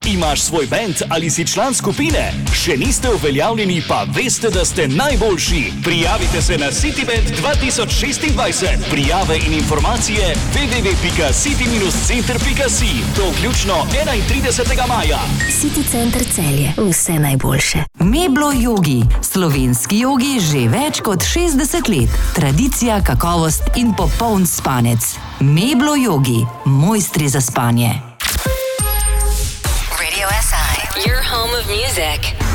Imaš svoj band ali si član skupine? Še niste uveljavljeni, pa veste, da ste najboljši. Prijavite se na CityBand 2026. Prijave in informacije www.city-center.si. To vključno 31. maja. City Center Celje. Vse najboljše. Meblo Yogi. Slovenski jogi že več kot 60 let. Tradicija, kakovost in popoln spanec. Meblo Yogi. Mojstri za spanje. Radio SI. Your home of music.